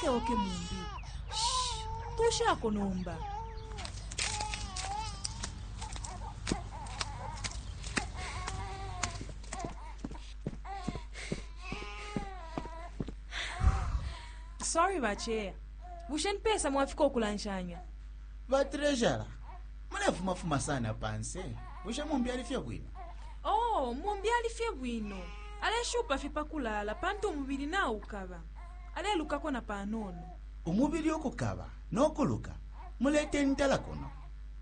oke mumbi. Shh, tusha konomba. Sorry bacheya. Bushen pesa mwafika okulanshanya. Batrejala. Muna sana panse. Bushe mumbi alifia bwino. Oh, mumbi alifia bwino. Ale shupa fipa kulala panto umubiri na ukaba. Ale lukako na panono. Umubiri okukaba n'okuluka mulete ntala kono.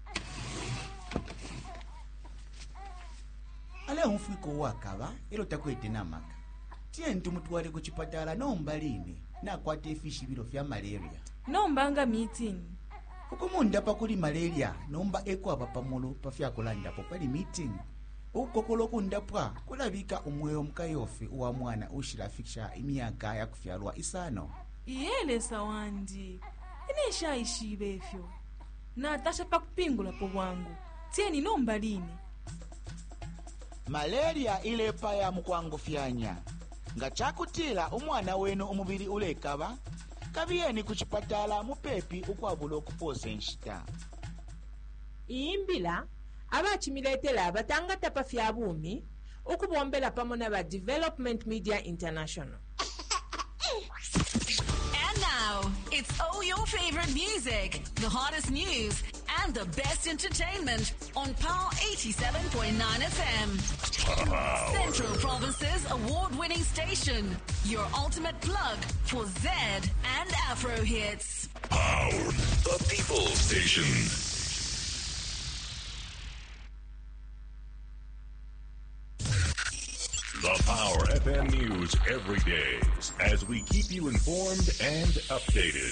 Ale umfiko wakaba ilo takwete namaka. Tie ntumutwale ku chipatala nombalini nakwata efishi biro vya malaria. Nombanga meeting. Ukumunda pakuli malaria nomba ekwaba pamolo pafyakulanda pali meeting. Ukokolo kundapwa kulabika umweyo mkayofe uwa mwana ushirafikisha imyaka ya kufyalwa isano. Iyele sawandi. Inesha ishibefyo. Na atasha pakupingula po wangu. Tieni nombalini. Malaria ilepa ya mukwangu fyanya. Nga chakutila umwana wenu umubiri ulekaba. Kabiyeni kuchipatala mupepi ukwabula okupose nshita. Imbila abachimiletela abatangata pafya bumi okubombela pamona ba Development Media International. And now, it's all your favorite music, the hottest news, and the best entertainment on Power 87.9 FM. Central Province's award-winning station, your ultimate plug for Z and Afro hits. Power, the People's Station. The Power FM News every day as we keep you informed and updated.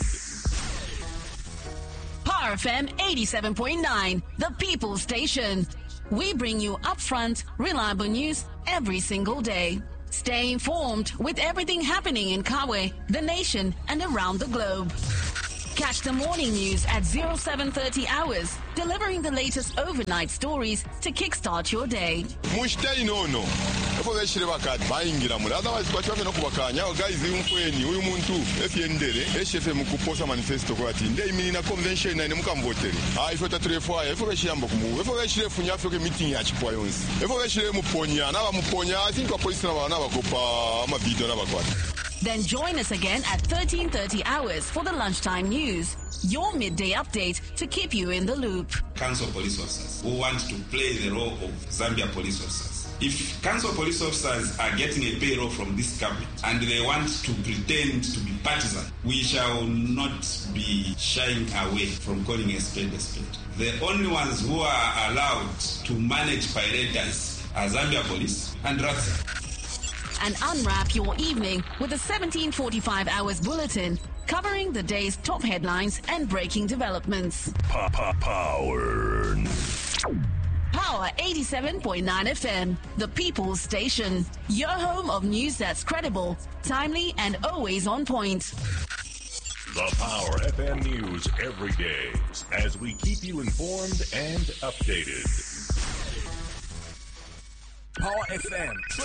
Power FM 87.9, the People's Station. We bring you upfront, reliable news every single day. Stay informed with everything happening in Kawe, the nation, and around the globe. Catch the morning news at 0730 hours, delivering the latest overnight stories to kickstart your day. Mushtai nono. Efo beshire bakati bayingira muri otherwise kwa chwafe no kubakanya guys umfweni uyu muntu efyendere eshefe mukuposa manifesto kwa ati ndey minina convention na mukamvotere ifo tatrefo ifo beshiyamba kumu efo beshire funya fyo ke meeting ya chipwa yonse efo beshire muponya na bamuponya I think police na bana bakopa ama video na bakwata. Then join us again at 13:30 hours for the lunchtime news, your midday update to keep you in the loop. Council police officers who want to play the role of Zambia police officers. If council police officers are getting a payroll from this government and they want to pretend to be partisan, we shall not be shying away from calling a spade a spade. The only ones who are allowed to manage pirates are Zambia police and RATSA. And unwrap your evening with a 1745 hours bulletin covering the day's top headlines and breaking developments. Power. Power 87.9 FM, the People's Station. Your home of news that's credible, timely, and always on point. The Power FM News every day as we keep you informed and updated. Power FM.